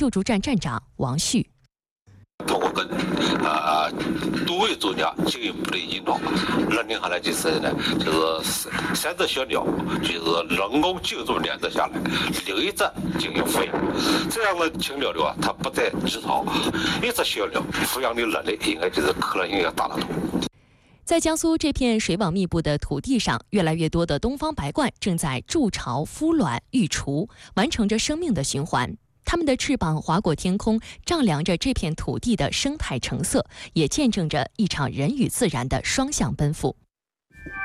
救助站站长王旭。 通过跟多位专家进一步的引导，认定下来就是呢，就是3只小鸟，就是人工救助2只下来，留1只进行抚养。这样的禽鸟的话，它不再极少，1只小鸟抚养的能力应该就是可能性要大得多。 在江苏这片水网密布的土地上，越来越多的东方白鹳正在筑巢、孵卵、育雏，完成着生命的循环。它们的翅膀划过天空，丈量着这片土地的生态成色，也见证着一场人与自然的双向奔赴。